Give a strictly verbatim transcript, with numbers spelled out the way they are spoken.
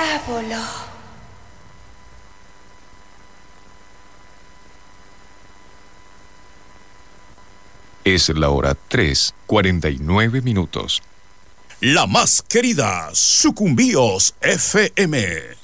Diablo. Es la hora tres, cuarenta y nueve minutos. La más querida, Sucumbíos F M.